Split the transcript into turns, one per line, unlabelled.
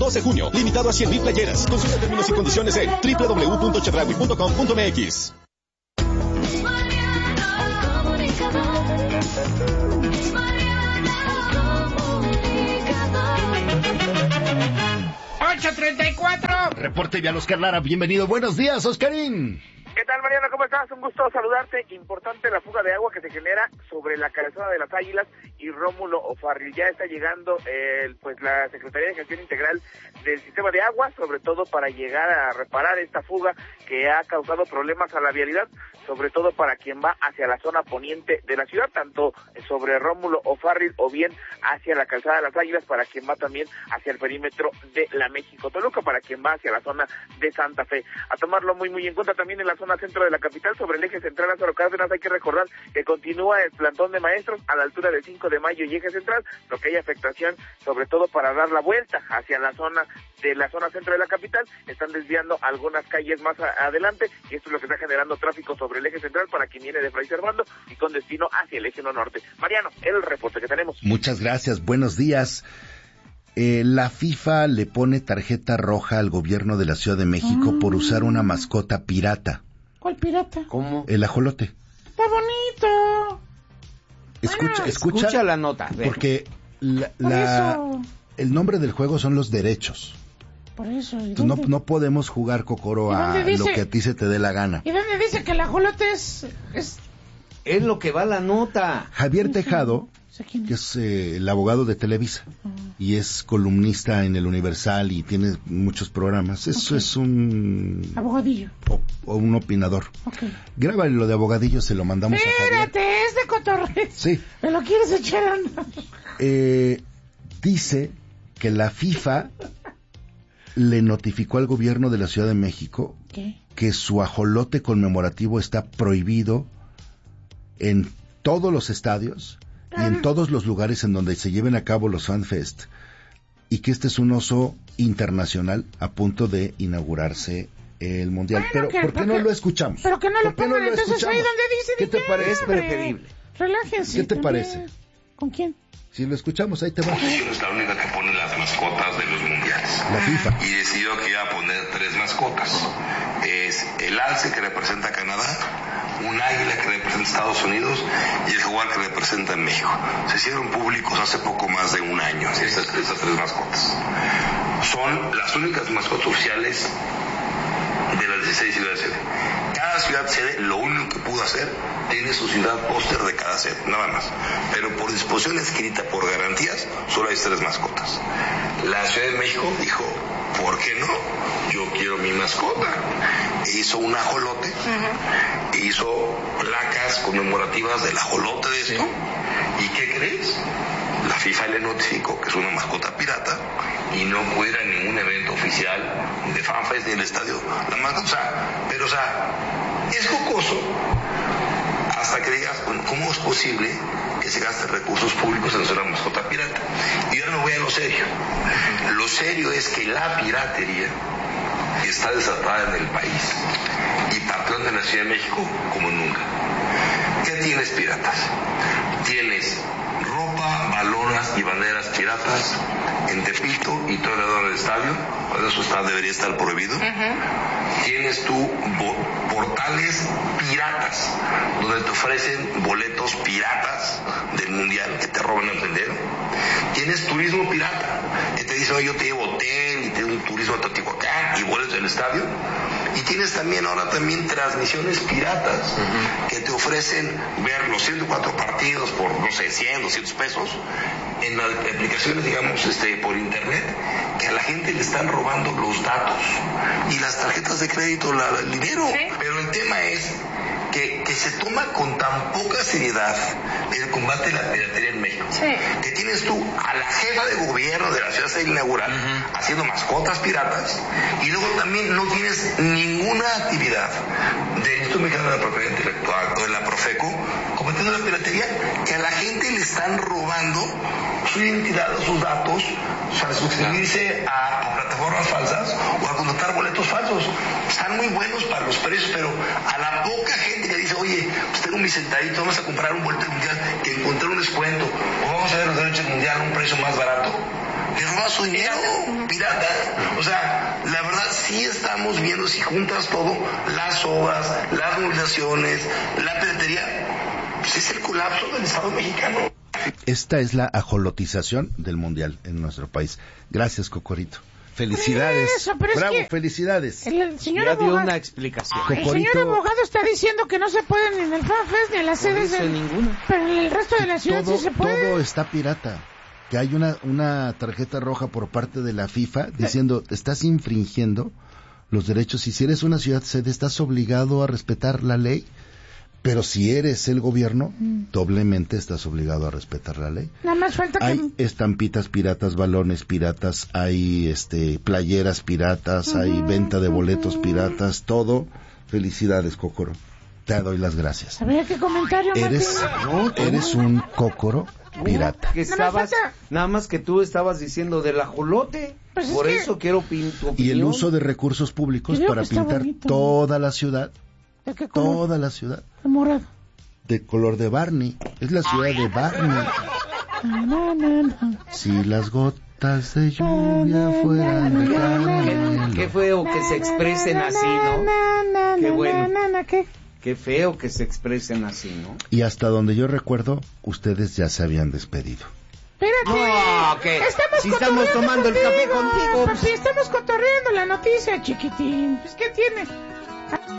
12 de junio. Limitado a 100,000 playeras. Consulta términos y condiciones en www.chedraui.com.mx.
8:34.
Reporte vial Oscar Lara, bienvenido. Buenos días, Oscarín.
¿Qué tal, Mariano? ¿Cómo estás? Un gusto saludarte. Importante la fuga de agua que se genera sobre la calzada de las Águilas y Rómulo O'Farrill. Ya está llegando la Secretaría de Gestión Integral del Sistema de Agua, sobre todo para llegar a reparar esta fuga que ha causado problemas a la vialidad, sobre todo para quien va hacia la zona poniente de la ciudad, tanto sobre Rómulo O'Farrill o bien hacia la calzada de las Águilas, para quien va también hacia el perímetro de la México-Toluca, para quien va hacia la zona de Santa Fe. A tomarlo muy en cuenta también en la zona centro de la capital, sobre el eje central Lázaro Cárdenas. Hay que recordar que continúa el plantón de maestros a la altura del 5 de mayo y eje central, lo que hay afectación sobre todo para dar la vuelta hacia la zona centro de la capital. Están desviando algunas calles más adelante y esto es lo que está generando tráfico sobre el eje central para quien viene de Fray Servando y con destino hacia el eje norte. Mariano, el reporte que tenemos.
Muchas gracias, buenos días. La FIFA le pone tarjeta roja al gobierno de la Ciudad de México por usar una mascota pirata.
¿Cuál pirata?
¿Cómo? El ajolote.
¡Está bonito!
Escucha
la nota.
Porque el nombre del juego son los derechos.
Por eso.
No podemos jugar, Cocoro, a lo que a ti se te dé la gana.
¿Y dónde dice que el ajolote es...?
Es lo que va la nota.
Javier Tejado, que es el abogado de Televisa, y es columnista en El Universal y tiene muchos programas. Eso es un...
Abogadillo.
O un opinador. Grábale lo de abogadillo, se lo mandamos a Javier.
Espérate, es de cotorreo.
Sí.
¿Me lo quieres echar a andar?
Dice que la FIFA le notificó al gobierno de la Ciudad de México que su ajolote conmemorativo está prohibido en todos los estadios y en todos los lugares en donde se lleven a cabo los FanFest, y que este es un oso internacional a punto de inaugurarse el Mundial.
Bueno,
pero ¿por qué no lo escuchamos?
Pero que no lo pongan, entonces ahí donde dice.
¿Qué te parece?
Es preferible.
Relájense.
¿Qué te parece?
¿Con quién?
Si lo escuchamos, ahí te va.
Es la única que pone las mascotas de los mundiales.
La FIFA.
Y decidió que iba a poner 3 mascotas. Es el alce, que representa a Canadá, un águila que representa a Estados Unidos y el jaguar que representa a México. Se hicieron públicos hace poco más de un año esas 3 mascotas. Son las únicas mascotas oficiales de las 16 ciudades sede. Cada ciudad sede, lo único que pudo hacer, tiene su ciudad póster de cada sede, nada más. Pero por disposición escrita, por garantías, solo hay 3 mascotas. La Ciudad de México dijo, ¿por qué no? Yo quiero mi mascota. E hizo un ajolote, e hizo placas conmemorativas del ajolote de esto. ¿Y qué crees? La FIFA le notificó que es una mascota pirata y no puede ir a ningún evento oficial de FanFest ni el estadio. La mascota, es jocoso hasta que digas, bueno, ¿cómo es posible que se gasten recursos públicos en hacer una mascota pirata? Y ahora me voy a lo serio. Lo serio es que la piratería está desatada en el país y partiendo en la Ciudad de México como nunca. ¿Qué tienes piratas? Tienes ropa, balonas y banderas piratas en Tepito y todo alrededor del estadio, eso debería estar prohibido. Tienes tú portales piratas donde te ofrecen boletos piratas del mundial que te roban el tendero. Tienes turismo pirata que te dice, yo te llevo hotel y te doy un turismo a Teotihuacán y boletos del estadio. Y tienes también ahora transmisiones piratas que te ofrecen ver los 104 partidos por, no sé, 100, 200 pesos en las aplicaciones, digamos, por internet, que a la gente le están robando los datos y las tarjetas de crédito, el dinero. ¿Sí? Pero el tema es que se toma con tan poca seriedad el combate a la piratería en México. Sí. Que tienes tú a la jefa de gobierno de la ciudad inaugural haciendo mascotas piratas y luego también no tienes ninguna actividad del Instituto Mexicano de la Propiedad Intelectual o de la Profeco combatiendo la piratería, que a la gente le están robando su identidad, sus datos, para suscribirse a plataformas falsas o a contratar boletos falsos. Están muy buenos para los precios, pero a la poca gente que dice, oye, pues tengo mi centavito, vamos a comprar un boleto mundial que encontré un descuento, o vamos a ver los derechos mundial a un precio más barato, le roba su dinero, pirata. O sea, la verdad sí estamos viendo, si juntas todo, las obras, las movilizaciones, la piratería, pues es el colapso del Estado mexicano.
Esta es la ajolotización del mundial en nuestro país. Gracias, Cocorito. Felicidades.
Eso, pero
bravo,
es que
felicidades.
El señor
Ya dio
abogado,
una explicación.
el señor abogado está diciendo que no se puede ni en el FanFest ni en las sedes
en ninguna.
pero en el resto de la ciudad sí se puede.
Todo está pirata. Que hay una tarjeta roja por parte de la FIFA diciendo, estás infringiendo los derechos. Y si eres una ciudad sede, estás obligado a respetar la ley. Pero si eres el gobierno, doblemente estás obligado a respetar la ley.
Nada más falta
Hay estampitas piratas, balones piratas, hay playeras piratas, hay venta de boletos piratas, todo. Felicidades, Cócoro. Te doy las gracias.
A ver, ¿qué comentario,
Eres un Cócoro pirata.
Que nada más que tú estabas diciendo del ajolote.
Pues
por eso quiero tu opinión.
Y el uso de recursos públicos para pintar toda la ciudad.
¿De qué color?
Toda la ciudad.
De morado.
De color de Barney. Es la ciudad de Barney. Si las gotas de lluvia fueran de caramelo.
Qué feo que se expresen así, ¿no? Qué bueno. Qué feo que se expresen así, ¿no?
Y hasta donde yo recuerdo, ustedes ya se habían despedido.
Espérate.
No, ¿qué? Si estamos tomando el café contigo.
Papi, estamos cotorreando la noticia, chiquitín. Pues, ¿qué tiene?